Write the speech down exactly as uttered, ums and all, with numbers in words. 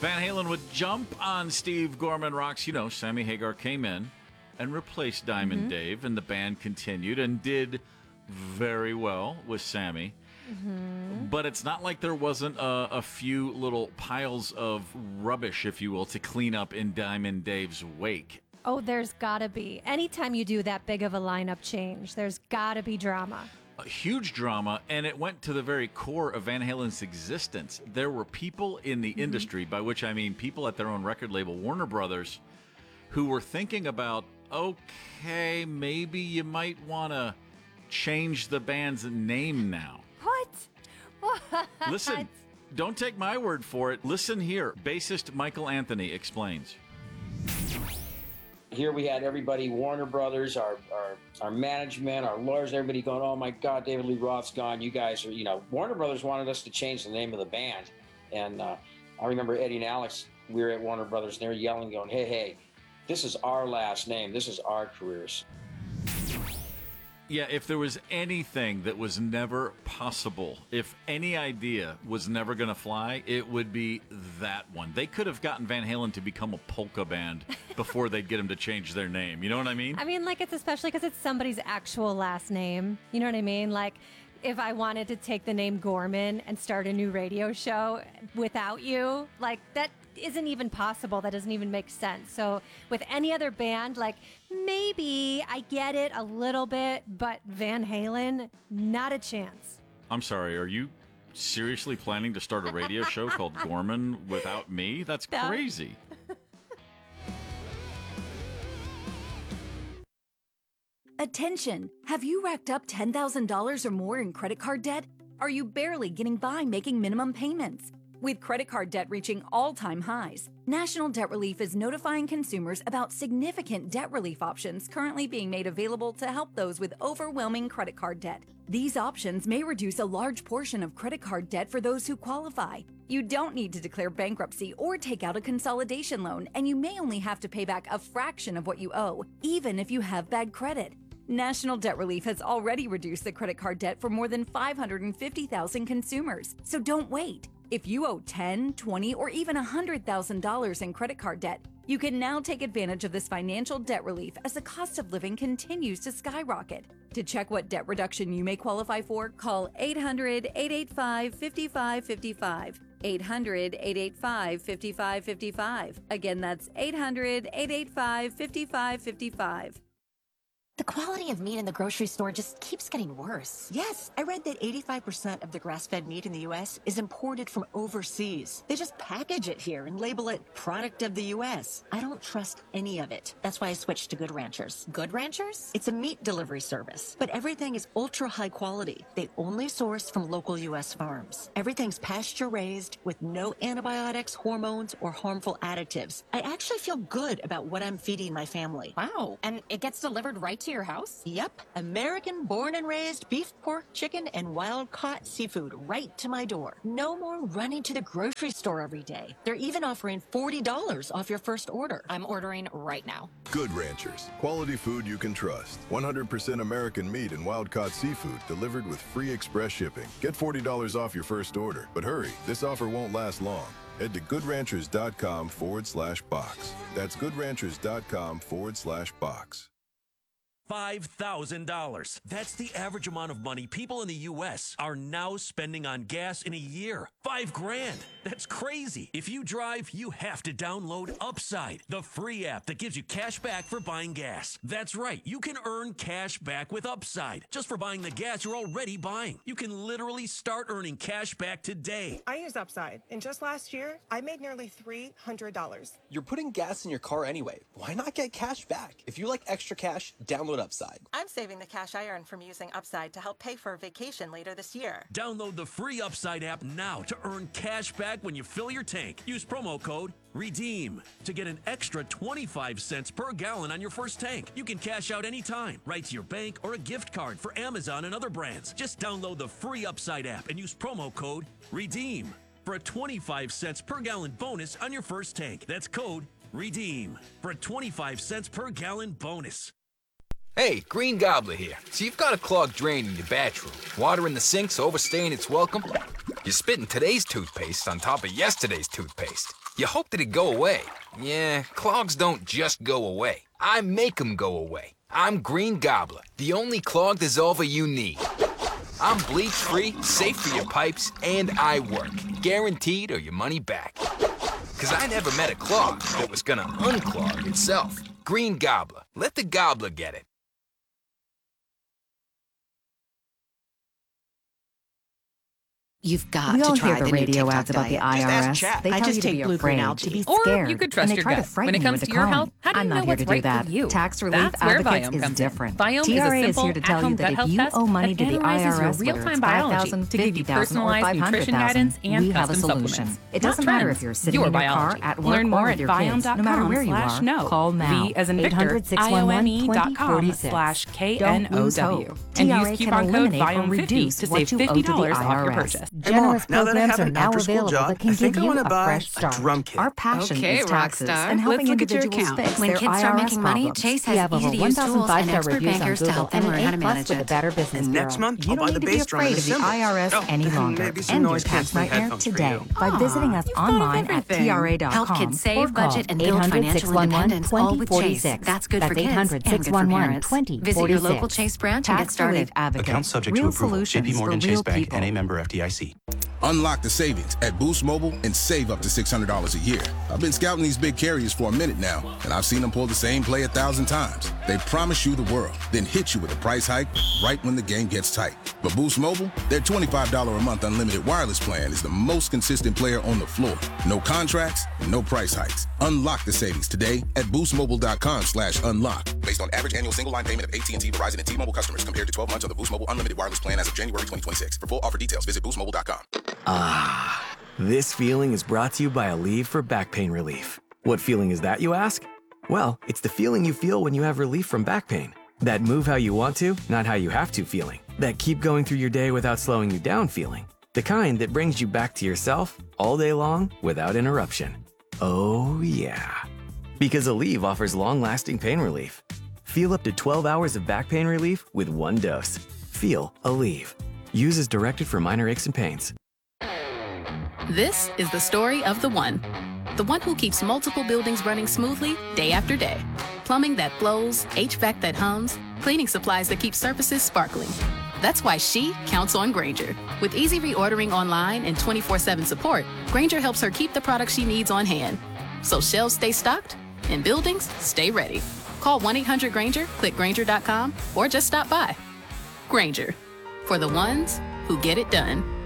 Van Halen would jump on Steve Gorman Rocks. You know, Sammy Hagar came in and replaced Diamond mm-hmm. Dave, and the band continued and did very well with Sammy. Mm-hmm. But it's not like there wasn't a, a few little piles of rubbish, if you will, to clean up in Diamond Dave's wake. Oh, there's gotta be. Anytime you do that big of a lineup change, there's gotta be drama. A huge drama, and it went to the very core of Van Halen's existence. There were people in the mm-hmm. industry, by which I mean people at their own record label, Warner Brothers, who were thinking about, okay, maybe you might want to change the band's name now. What? What? Listen, don't take my word for it. Listen here. Bassist Michael Anthony explains. Here we had everybody, Warner Brothers, our, our our management, our lawyers, everybody going, oh my God, David Lee Roth's gone. You guys are, you know, Warner Brothers wanted us to change the name of the band. And uh, I remember Eddie and Alex, we were at Warner Brothers, and they were yelling, going, hey, hey, this is our last name. This is our careers. Yeah, if there was anything that was never possible, if any idea was never going to fly, it would be that one. They could have gotten Van Halen to become a polka band before they'd get him to change their name. You know what I mean? I mean, like, it's especially because it's somebody's actual last name. You know what I mean? Like, if I wanted to take the name Gorman and start a new radio show without you, like, that isn't even possible. That doesn't even make sense. So with any other band, like, maybe I get it a little bit, but Van Halen, not a chance. I'm sorry, are you seriously planning to start a radio show called Gorman without me? That's No. crazy. Attention! Have you racked up ten thousand dollars or more in credit card debt? Are you barely getting by making minimum payments? With credit card debt reaching all-time highs, National Debt Relief is notifying consumers about significant debt relief options currently being made available to help those with overwhelming credit card debt. These options may reduce a large portion of credit card debt for those who qualify. You don't need to declare bankruptcy or take out a consolidation loan, and you may only have to pay back a fraction of what you owe, even if you have bad credit. National Debt Relief has already reduced the credit card debt for more than five hundred fifty thousand consumers, so don't wait. If you owe ten thousand dollars, twenty thousand dollars, or even one hundred thousand dollars in credit card debt, you can now take advantage of this financial debt relief as the cost of living continues to skyrocket. To check what debt reduction you may qualify for, call eight hundred, eight eight five, five five five five. eight hundred, eight eight five, five five five five. Again, that's eight hundred, eight eight five, five five five five. The quality of meat in the grocery store just keeps getting worse. Yes, I read that eighty-five percent of the grass-fed meat in the U S is imported from overseas. They just package it here and label it product of the U S. I don't trust any of it. That's why I switched to Good Ranchers. Good Ranchers? It's a meat delivery service, but everything is ultra high quality. They only source from local U S farms. Everything's pasture-raised with no antibiotics, hormones, or harmful additives. I actually feel good about what I'm feeding my family. Wow. And it gets delivered right to your house? Yep. American born and raised beef, pork, chicken, and wild-caught seafood right to my door. No more running to the grocery store every day. They're even offering forty dollars off your first order. I'm ordering right now. Good Ranchers. Quality food you can trust. one hundred percent American meat and wild-caught seafood delivered with free express shipping. Get forty dollars off your first order. But hurry, this offer won't last long. Head to goodranchers.com forward slash box. That's goodranchers.com forward slash box. five thousand dollars. That's the average amount of money people in the U S are now spending on gas in a year. Five grand. That's crazy. If you drive, you have to download Upside, the free app that gives you cash back for buying gas. That's right. You can earn cash back with Upside just for buying the gas you're already buying. You can literally start earning cash back today. I use Upside, and just last year, I made nearly three hundred dollars. You're putting gas in your car anyway. Why not get cash back? If you like extra cash, download Upside. I'm saving the cash I earn from using Upside to help pay for a vacation later this year. Download the free Upside app now to earn cash back when you fill your tank. Use promo code REDEEM to get an extra twenty-five cents per gallon on your first tank. You can cash out anytime, right to your bank or a gift card for Amazon and other brands. Just download the free Upside app and use promo code REDEEM for a twenty-five cents per gallon bonus on your first tank. That's code REDEEM for a twenty-five cents per gallon bonus. Hey, Green Gobbler here. So you've got a clogged drain in your bathroom. Water in the sink's overstaying its welcome. You're spitting today's toothpaste on top of yesterday's toothpaste. You hope that it go away. Yeah, clogs don't just go away. I make them go away. I'm Green Gobbler, the only clog dissolver you need. I'm bleach-free, safe for your pipes, and I work. Guaranteed or your money back. Because I never met a clog that was gonna unclog itself. Green Gobbler. Let the gobbler get it. You've got we to all try hear the, the radio TikTok ads about the diet. I R S. Just ask Chat. They I tell just you to take be Blue afraid, Green Algae. to be Or scared, you could trust and they your try gut. to frighten When it you comes into to your calm. health, how do I'm you not know here what's to do right that. for you? Tax Relief That's where Advocates Viome is comes different. in. Viome T R A is a is simple here to tell you at-home that gut if health you test owe money that to the analyzes I R your S, whether real-time it's five biology thousand, to give fifty you thousand, or personalized five hundred nutrition thousand, guidance and we have a custom solution. supplements. It Not doesn't matter trends, if you're sitting your in your car, biology. at work, Learn or more with at your kids. No matter where you are, Viome.com/know. call now. V as in eight Victor, hundred, six I one O one, M E dot twenty com forty-six. slash K Don't N O lose W. hope. And T R use A can coupon code eliminate or Viome fifty reduce to what save you fifty owe to the dollars off your I R S. purchase. Generous now that I programs have are an now after-school available job, that can I think give I you wanna a buy fresh a start. drum kit. Our passion Okay, is taxes Rockstar. and helping Let's look at your individuals account. fix When their kids I start R S making money, problems. Chase We has have over easy-to-use one thousand tools and five-star expert reviews on bankers to Google help and them an learn how to A plus manage with the it. Better Business And Bureau. next month, You I'll don't buy need the to be bass drum afraid and of the cymbals. I R S Oh, any and longer. maybe some End your noise tax canceling nightmare headphones for today you. by visiting us online at T R A dot com. Help kids save, or call budget, and build financial independence, all with Chase. That's good for kids and good for parents. Visit your local Chase branch and get started. Account subject to Real approval. J P solutions Morgan for Chase real Bank, people. N A member F D I C. Unlock the savings at Boost Mobile and save up to six hundred dollars a year. I've been scouting these big carriers for a minute now, and I've seen them pull the same play a thousand times. They promise you the world, then hit you with a price hike right when the game gets tight. But Boost Mobile, their twenty-five dollars a month unlimited wireless plan is the most consistent player on the floor. No contracts, no price hikes. Unlock the savings today at boostmobile.com slash unlock. Based on average annual single line payment of A T and T, Verizon, and T-Mobile customers compared to twelve months of the Boost Mobile unlimited wireless plan as of January twenty twenty-six. For full offer details, visit boost mobile dot com. Ah, this feeling is brought to you by Aleve for back pain relief. What feeling is that, you ask? Well, it's the feeling you feel when you have relief from back pain. That move how you want to, not how you have to feeling. That keep going through your day without slowing you down feeling. The kind that brings you back to yourself all day long without interruption. Oh yeah. Because Aleve offers long-lasting pain relief. Feel up to twelve hours of back pain relief with one dose. Feel Aleve. Use as directed for minor aches and pains. This is the story of the one. The one who keeps multiple buildings running smoothly day after day. Plumbing that flows, H V A C that hums, cleaning supplies that keep surfaces sparkling. That's why she counts on Grainger. With easy reordering online and twenty-four seven support, Grainger helps her keep the products she needs on hand. So shelves stay stocked and buildings stay ready. Call one eight hundred Grainger, click Grainger dot com, or just stop by. Grainger, for the ones who get it done.